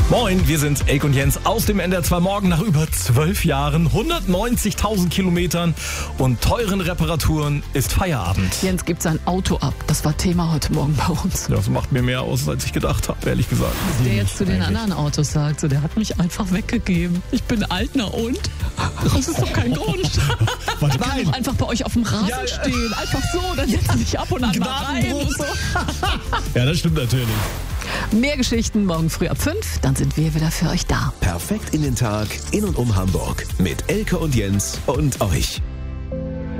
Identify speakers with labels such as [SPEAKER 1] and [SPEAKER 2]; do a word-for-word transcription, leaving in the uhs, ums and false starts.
[SPEAKER 1] Moin, wir sind Elke und Jens aus dem N D R zwei Morgen nach über zwölf Jahren, hundertneunzigtausend Kilometern und teuren Reparaturen ist Feierabend.
[SPEAKER 2] Jens gibt sein Auto ab. Das war Thema heute Morgen bei uns.
[SPEAKER 1] Ja, das macht mir mehr aus, als ich gedacht habe, ehrlich gesagt.
[SPEAKER 2] Was der jetzt zu den anderen Autos sagt, so, der hat mich einfach weggegeben. Ich bin alt, na und? Das ist doch kein Grund.
[SPEAKER 1] Warte,
[SPEAKER 2] Ich kann doch einfach bei euch auf dem Rasen
[SPEAKER 1] Ja, ja.
[SPEAKER 2] stehen. Einfach so, dann setzt sich ab und an mal rein und so.
[SPEAKER 1] Ja, das stimmt natürlich.
[SPEAKER 2] Mehr Geschichten morgen früh ab fünf, dann sind wir wieder für euch da.
[SPEAKER 3] Perfekt in den Tag, in und um Hamburg. Mit Elke und Jens und euch.